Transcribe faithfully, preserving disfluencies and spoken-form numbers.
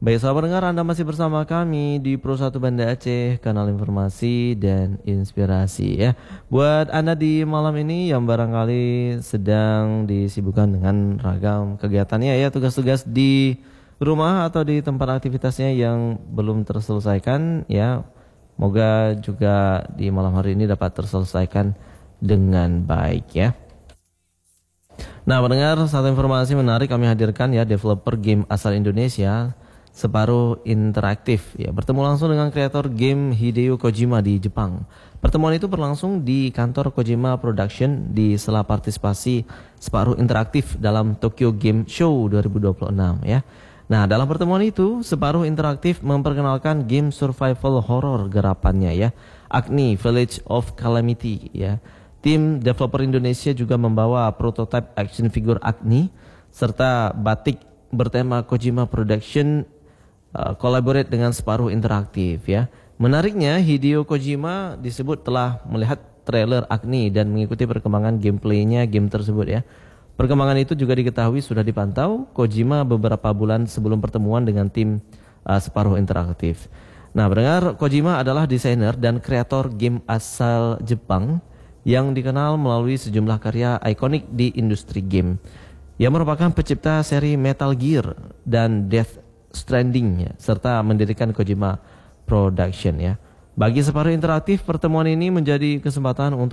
Baik sahabat pendengar, Anda masih bersama kami di Pro satu Banda Aceh, kanal informasi dan inspirasi ya. Buat Anda di malam ini yang barangkali sedang disibukkan dengan ragam kegiatannya ya, tugas-tugas di rumah atau di tempat aktivitasnya yang belum terselesaikan ya. Moga juga di malam hari ini dapat terselesaikan dengan baik ya. Nah, pendengar, satu informasi menarik kami hadirkan ya, developer game asal Indonesia Separuh Interaktif ya bertemu langsung dengan kreator game Hideo Kojima di Jepang. Pertemuan itu berlangsung di kantor Kojima Production di sela partisipasi Separuh Interaktif dalam Tokyo Game Show dua ribu dua puluh enam ya. Nah, dalam pertemuan itu Separuh Interaktif memperkenalkan game survival horror garapannya ya, Agni Village of Calamity ya. Tim developer Indonesia juga membawa prototipe action figure Agni serta batik bertema Kojima Production uh, collaborate dengan Separuh Interaktif ya. Menariknya, Hideo Kojima disebut telah melihat trailer Agni dan mengikuti perkembangan gameplaynya game tersebut ya. Perkembangan itu juga diketahui sudah dipantau Kojima beberapa bulan sebelum pertemuan dengan tim uh, Separuh Interaktif. Nah, pendengar, Kojima adalah desainer dan kreator game asal Jepang yang dikenal melalui sejumlah karya ikonik di industri game. Ia merupakan pencipta seri Metal Gear dan Death Stranding ya, serta mendirikan Kojima Production ya. Bagi Separuh Interaktif, pertemuan ini menjadi kesempatan untuk